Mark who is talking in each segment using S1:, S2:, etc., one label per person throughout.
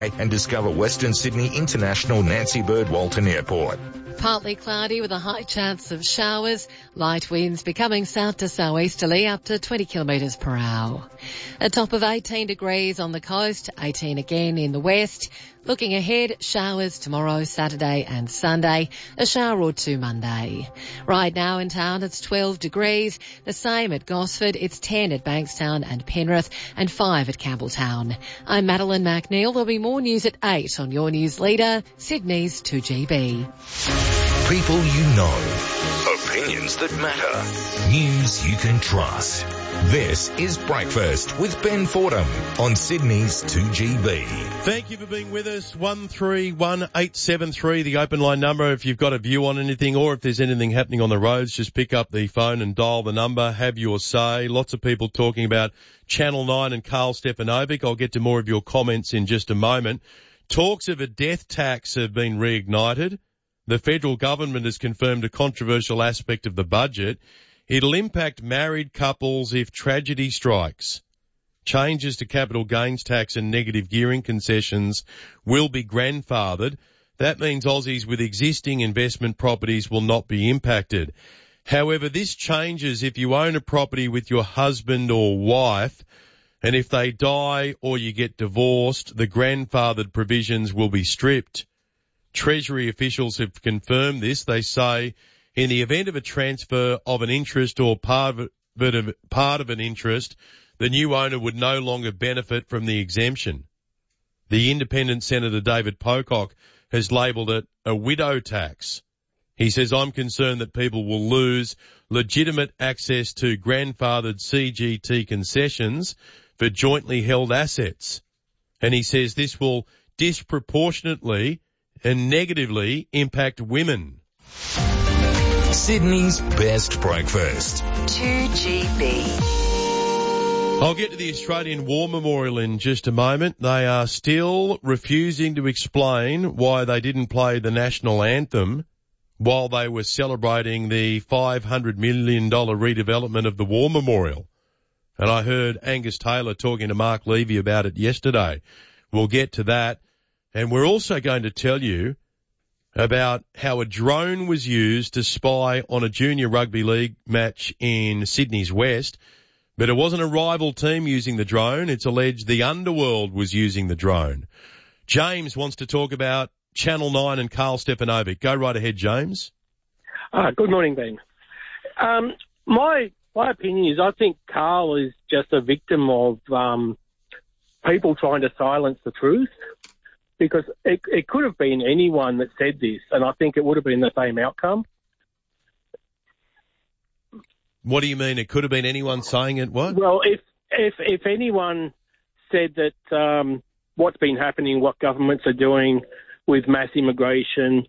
S1: and discover Western Sydney International Nancy Bird Walton Airport.
S2: Partly cloudy with a high chance of showers. Light winds becoming south to southeasterly up to 20 kilometres per hour. A top of 18 degrees on the coast, 18 again in the west. Looking ahead, showers tomorrow, Saturday and Sunday, a shower or two Monday. Right now in town it's 12 degrees, the same at Gosford, it's 10 at Bankstown and Penrith and 5 at Campbelltown. I'm Madeline McNeil. There'll be more news at 8 on your news leader, Sydney's 2GB.
S1: People you know. Opinions that matter. News you can trust. This is Breakfast with Ben Fordham on Sydney's 2GB.
S3: Thank you for being with us. 131873, the open line number. If you've got a view on anything or if there's anything happening on the roads, just pick up the phone and dial the number. Have your say. Lots of people talking about Channel 9 and Carl Stefanovic. I'll get to more of your comments in just a moment. Talks of a death tax have been reignited. The federal government has confirmed a controversial aspect of the budget. It'll impact married couples if tragedy strikes. Changes to capital gains tax and negative gearing concessions will be grandfathered. That means Aussies with existing investment properties will not be impacted. However, this changes if you own a property with your husband or wife, and if they die or you get divorced, the grandfathered provisions will be stripped. Treasury officials have confirmed this. They say in the event of a transfer of an interest or part of an interest, the new owner would no longer benefit from the exemption. The independent Senator David Pocock has labelled it a widow tax. He says, I'm concerned that people will lose legitimate access to grandfathered CGT concessions for jointly held assets. And he says this will disproportionately and negatively impact women.
S1: Sydney's best breakfast.
S4: 2GB.
S3: I'll get to the Australian War Memorial in just a moment. They are still refusing to explain why they didn't play the national anthem while they were celebrating the $500 million redevelopment of the War Memorial. And I heard Angus Taylor talking to Mark Levy about it yesterday. We'll get to that. And we're also going to tell you about how a drone was used to spy on a junior rugby league match in Sydney's West. But it wasn't a rival team using the drone. It's alleged the underworld was using the drone. James wants to talk about Channel 9 and Carl Stefanovic. Go right ahead, James.
S5: Good morning, Ben. My opinion is I think Carl is just a victim of people trying to silence the truth. Because it could have been anyone that said this, and I think it would have been the same outcome.
S3: What do you mean? It could have been anyone saying it? What?
S5: Well, if anyone said that what's been happening, what governments are doing with mass immigration,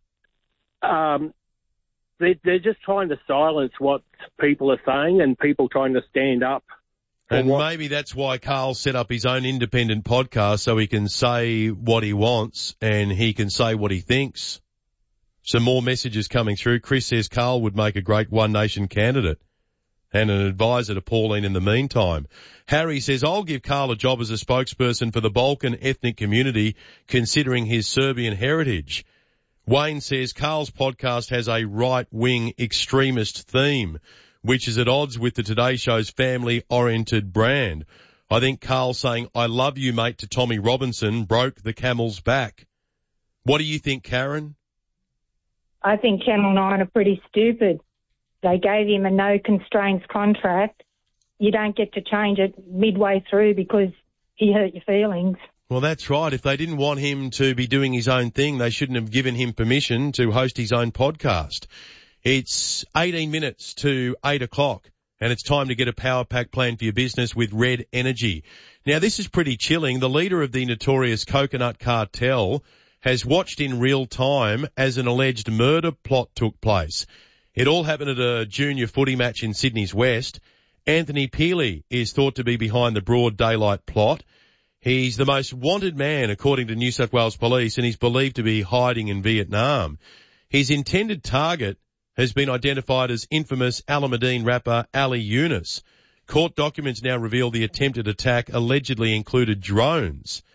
S5: they're just trying to silence what people are saying and people trying to stand up.
S3: And maybe that's why Carl set up his own independent podcast so he can say what he wants and he can say what he thinks. Some more messages coming through. Chris says Carl would make a great One Nation candidate and an advisor to Pauline in the meantime. Harry says, I'll give Carl a job as a spokesperson for the Balkan ethnic community considering his Serbian heritage. Wayne says Carl's podcast has a right-wing extremist theme, which is at odds with the Today Show's family-oriented brand. I think Carl saying, I love you, mate, to Tommy Robinson broke the camel's back. What do you think, Karen?
S6: I think Channel 9 are pretty stupid. They gave him a no-constraints contract. You don't get to change it midway through because he hurt your feelings.
S3: Well, that's right. If they didn't want him to be doing his own thing, they shouldn't have given him permission to host his own podcast. It's 18 minutes to 8 o'clock, and it's time to get a power pack plan for your business with Red Energy. Now, this is pretty chilling. The leader of the notorious coconut cartel has watched in real time as an alleged murder plot took place. It all happened at a junior footy match in Sydney's West. Anthony Peely is thought to be behind the broad daylight plot. He's the most wanted man, according to New South Wales Police, and he's believed to be hiding in Vietnam. His intended target has been identified as infamous Alameddine rapper Ali Yunus. Court documents now reveal the attempted attack allegedly included drones.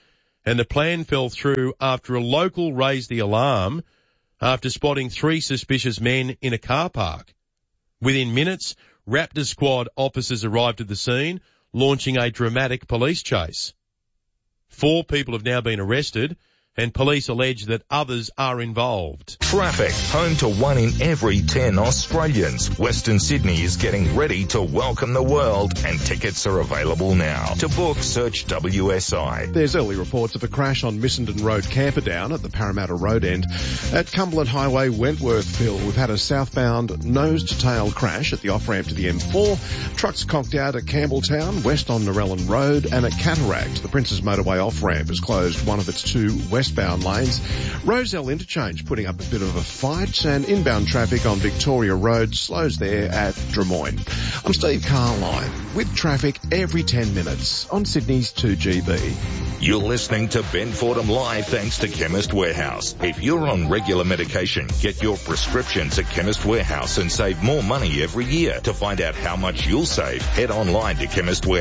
S3: and the plan fell through after a local raised the alarm after spotting 3 suspicious men in a car park. Within minutes, Raptor Squad officers arrived at the scene, launching a dramatic police chase. 4 people have now been arrested, and police allege that others are involved.
S1: Traffic, home to 1 in every 10 Australians. Western Sydney is getting ready to welcome the world, and tickets are available now. To book, search WSI.
S4: There's early reports of a crash on Missenden Road, Camperdown at the Parramatta Road end. At Cumberland Highway, Wentworthville, we've had a southbound nose-to-tail crash at the off-ramp to the M4. Trucks conked out at Campbelltown, west on Narellan Road, and at Cataract. The Princes Motorway off-ramp has closed one of its 2 westbound lanes. Rozelle Interchange putting up a bit of a fight, and inbound traffic on Victoria Road slows there at Drummoyne. I'm Steve Carline with traffic every 10 minutes on Sydney's 2GB.
S1: You're listening to Ben Fordham Live thanks to Chemist Warehouse. If you're on regular medication, get your prescriptions at Chemist Warehouse and save more money every year. To find out how much you'll save, head online to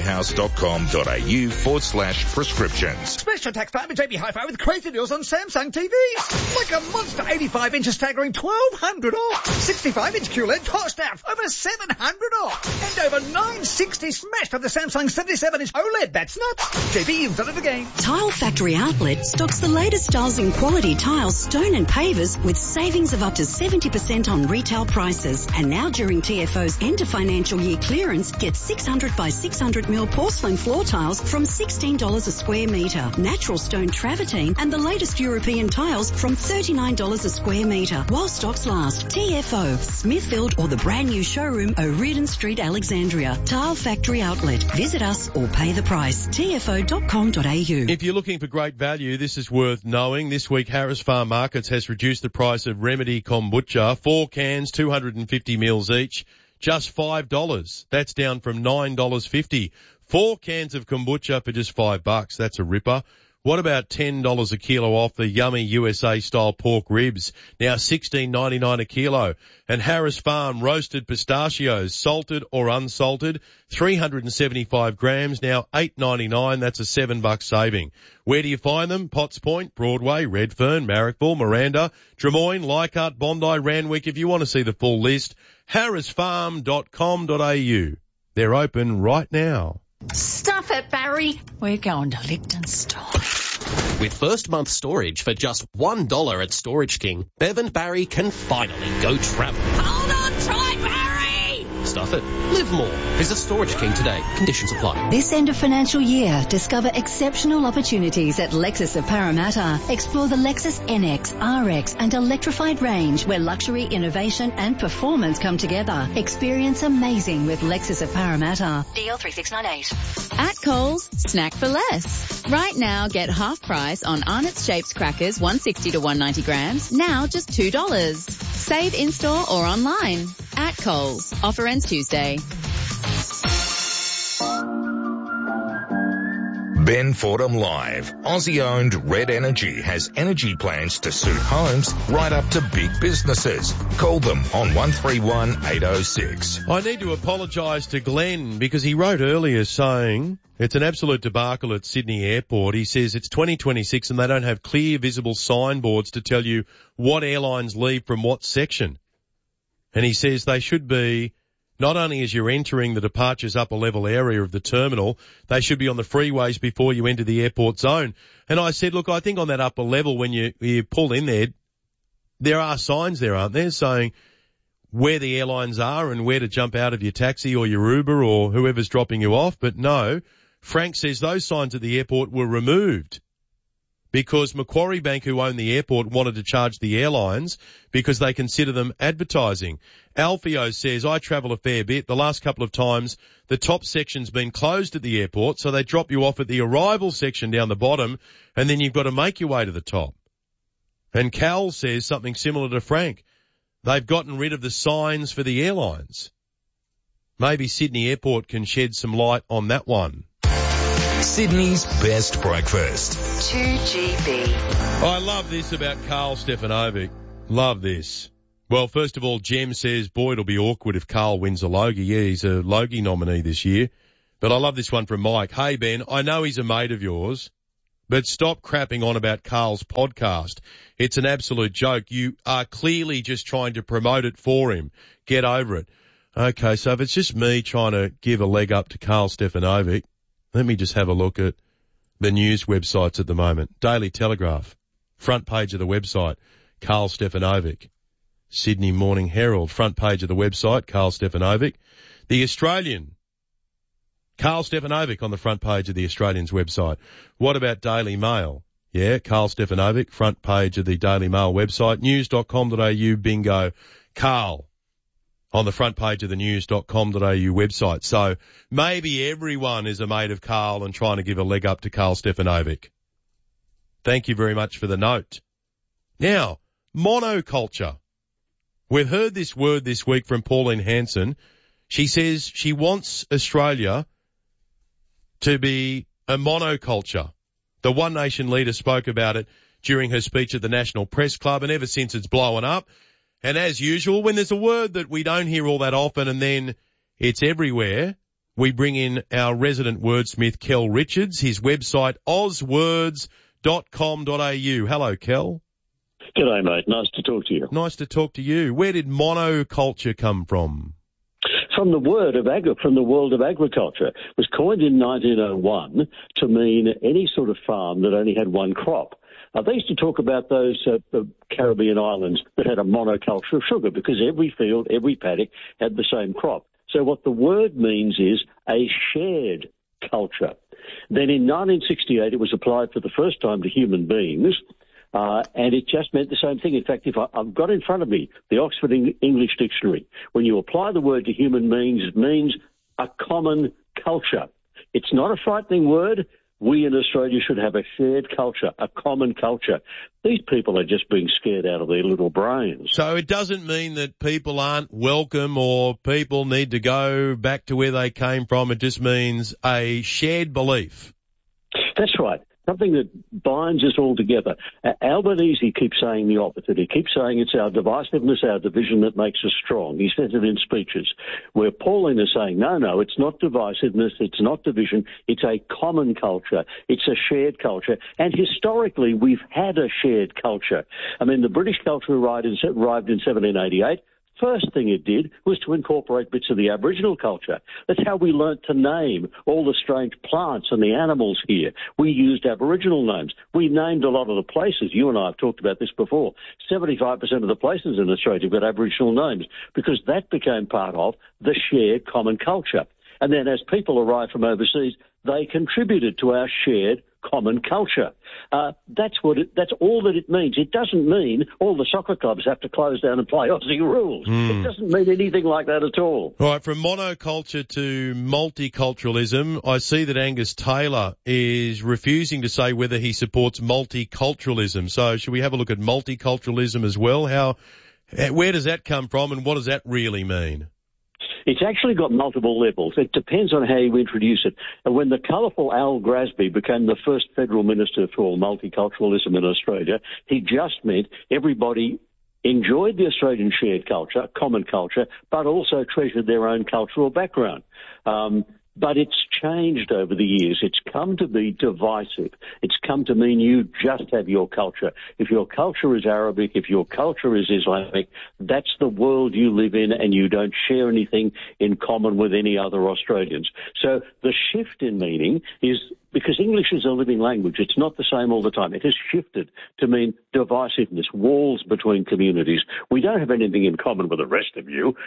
S1: chemistwarehouse.com.au/prescriptions.
S7: Special tax time at JB Hi-Fi with crazy deals on Samsung TVs. Like a monster 85-inch staggering $1,200 off. 65-inch QLED tossed out over $700 off. And over $960 smashed for the Samsung 77-inch OLED. That's nuts. JB, you've done it again.
S8: Tile Factory Outlet stocks the latest styles in quality tiles, stone and pavers with savings of up to 70% on retail prices. And now during TFO's end of financial year clearance, get 600 by 600 mil porcelain floor tiles from $16 a square metre. Natural stone travertine and the latest European tiles from $39 a square metre while stocks last. TFO, Smithfield or the brand new showroom O'Riordan Street, Alexandria. Tile Factory Outlet. Visit us or pay the price. tfo.com.au.
S3: If you're looking for great value, this is worth knowing. This week, Harris Farm Markets has reduced the price of Remedy Kombucha. 4 cans, 250 mils each, just $5. That's down from $9.50. 4 cans of kombucha for just $5. That's a ripper. What about $10 a kilo off the yummy USA-style pork ribs? Now $16.99 a kilo. And Harris Farm roasted pistachios, salted or unsalted, 375 grams, now $8.99. That's a $7 saving. Where do you find them? Potts Point, Broadway, Redfern, Marrickville, Miranda, Drummoyne, Leichhardt, Bondi, Randwick. If you want to see the full list, harrisfarm.com.au. They're open right now.
S9: Stuff it, Barry. We're going to Lichtenstein.
S10: With first month storage for just $1 at Storage King, Bev and Barry can finally go travel.
S9: Hold on tight, Barry!
S10: Stuff it. Live more. Visit Storage King today. Conditions apply.
S8: This end of financial year, discover exceptional opportunities at Lexus of Parramatta. Explore the Lexus NX, RX and electrified range where luxury, innovation and performance come together. Experience amazing with Lexus of Parramatta.
S11: Deal 3698.
S12: At Coles, snack for less. Right now, get half price on Arnott's Shapes crackers, 160 to 190 grams, now just $2. Save in-store or online. At Coles. Offer ends Tuesday.
S1: Ben Fordham Live. Aussie-owned Red Energy has energy plans to suit homes right up to big businesses. Call them on 131 806.
S3: I need to apologise to Glenn because he wrote earlier saying it's an absolute debacle at Sydney Airport. He says it's 2026 and they don't have clear visible signboards to tell you what airlines leave from what section. And he says they should be, not only as you're entering the departures upper level area of the terminal, they should be on the freeways before you enter the airport zone. And I said, look, I think on that upper level when you pull in there are signs there, aren't there, saying where the airlines are and where to jump out of your taxi or your Uber or whoever's dropping you off. But no, Frank says those signs at the airport were removed because Macquarie Bank, who own the airport, wanted to charge the airlines because they consider them advertising. Alfio says, I travel a fair bit. The last couple of times, the top section's been closed at the airport, so they drop you off at the arrival section down the bottom, and then you've got to make your way to the top. And Cal says something similar to Frank. They've gotten rid of the signs for the airlines. Maybe Sydney Airport can shed some light on that one.
S1: Sydney's best breakfast.
S11: 2GB.
S3: I love this about Carl Stefanovic. Love this. Well, first of all, Jem says, boy, it'll be awkward if Carl wins a Logie. Yeah, he's a Logie nominee this year. But I love this one from Mike. Hey, Ben, I know he's a mate of yours, But stop crapping on about Carl's podcast. It's an absolute joke. You are clearly just trying to promote it for him. Get over it. Okay, so if it's just me trying to give a leg up to Carl Stefanovic, let me just have a look at the news websites at the moment. Daily Telegraph, front page of the website, Carl Stefanovic. Sydney Morning Herald, front page of the website, Carl Stefanovic. The Australian, Carl Stefanovic on the front page of the Australian's website. What about Daily Mail? Yeah, Carl Stefanovic, front page of the Daily Mail website. News.com.au, bingo. Carl on the front page of the news.com.au website. So maybe everyone is a mate of Carl and trying to give a leg up to Carl Stefanovic. Thank you very much for the note. Now, monoculture. We've heard this word this week from Pauline Hanson. She says she wants Australia to be a monoculture. The One Nation leader spoke about it during her speech at the National Press Club, and ever since it's blown up. And as usual, when there's a word that we don't hear all that often and then it's everywhere, we bring in our resident wordsmith, Kel Richards, his website, ozwords.com.au. Hello, Kel.
S13: G'day, mate. Nice to talk to you.
S3: Nice to talk to you. Where did monoculture come from?
S13: From the world of agriculture. It was coined in 1901 to mean any sort of farm that only had one crop. They used to talk about those Caribbean islands that had a monoculture of sugar because every field, every paddock had the same crop. So what the word means is a shared culture. Then in 1968, it was applied for the first time to human beings, and it just meant the same thing. In fact, if I've got in front of me the Oxford English Dictionary, when you apply the word to human beings, it means a common culture. It's not a frightening word. We in Australia should have a shared culture, a common culture. These people are just being scared out of their little brains.
S3: So it doesn't mean that people aren't welcome or people need to go back to where they came from. It just means a shared belief.
S13: That's right. Something that binds us all together. Albanese keeps saying the opposite. He keeps saying it's our divisiveness, our division that makes us strong. He says it in speeches. Where Pauline is saying, no, it's not divisiveness, it's not division, it's a common culture, it's a shared culture. And historically, we've had a shared culture. I mean, the British culture arrived in 1788. First thing it did was to incorporate bits of the Aboriginal culture. That's how we learnt to name all the strange plants and the animals here. We used Aboriginal names. We named a lot of the places. You and I have talked about this before. 75% of the places in Australia have got Aboriginal names because that became part of the shared common culture. And then as people arrived from overseas, they contributed to our shared common culture. That's all that it means. It doesn't mean all the soccer clubs have to close down and play Aussie rules. It doesn't mean anything like that at all.
S3: All right, from monoculture to multiculturalism, I see that Angus Taylor is refusing to say whether he supports multiculturalism. So should we have a look at multiculturalism as well? Where does that come from and what does that really mean?
S13: It's actually got multiple levels. It depends on how you introduce it. And when the colourful Al Grasby became the first federal minister for multiculturalism in Australia, he just meant everybody enjoyed the Australian shared culture, common culture, but also treasured their own cultural background. But it's changed over the years. It's come to be divisive. It's come to mean you just have your culture. If your culture is Arabic, if your culture is Islamic, that's the world you live in and you don't share anything in common with any other Australians. So the shift in meaning is because English is a living language. It's not the same all the time. It has shifted to mean divisiveness, walls between communities. We don't have anything in common with the rest of you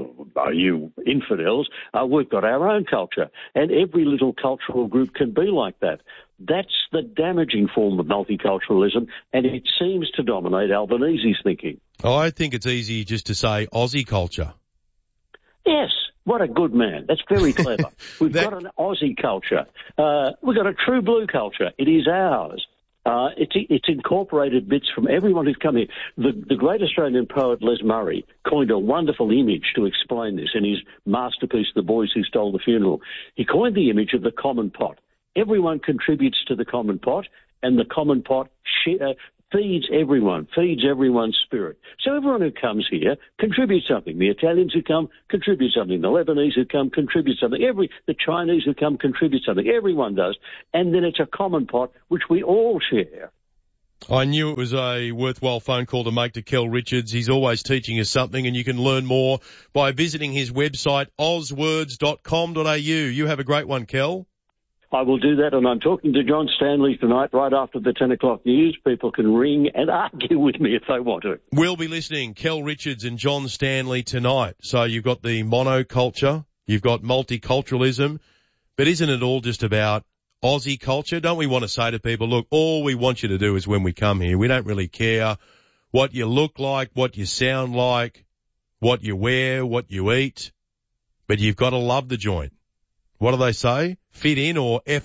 S13: infidels. We've got our own culture. And every little cultural group can be like that. That's the damaging form of multiculturalism, and it seems to dominate Albanese's thinking.
S3: I think it's easy just to say Aussie culture.
S13: Yes. What a good man. That's very clever. We've got an Aussie culture. We've got a true blue culture. It is ours. It's incorporated bits from everyone who's come here. The great Australian poet Les Murray coined a wonderful image to explain this in his masterpiece, The Boys Who Stole the Funeral. He coined the image of the common pot. Everyone contributes to the common pot, and the common pot feeds everyone's spirit. So everyone who comes here contributes something. The Italians who come contribute something. The Lebanese who come contribute something. The Chinese who come contribute something. Everyone does. And then it's a common pot which we all share.
S3: I knew it was a worthwhile phone call to make to Kel Richards. He's always teaching us something, and you can learn more by visiting his website, ozwords.com.au. You have a great one, Kel.
S13: I will do that, and I'm talking to John Stanley tonight right after the 10 o'clock news. People can ring and argue with me if they want to.
S3: We'll be listening, Kel Richards and John Stanley tonight. So you've got the monoculture, you've got multiculturalism, but isn't it all just about Aussie culture? Don't we want to say to people, look, all we want you to do is when we come here, we don't really care what you look like, what you sound like, what you wear, what you eat, but you've got to love the joint. What do they say? Fit in or F